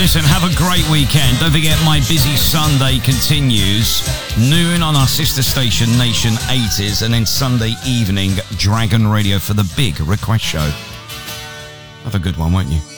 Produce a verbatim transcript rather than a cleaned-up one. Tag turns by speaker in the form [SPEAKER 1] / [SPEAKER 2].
[SPEAKER 1] Listen, have a great weekend. Don't forget My Busy Sunday continues. Noon on our sister station, Nation eighties. And then Sunday evening, Dragon Radio for the big request show. Have a good one, won't you?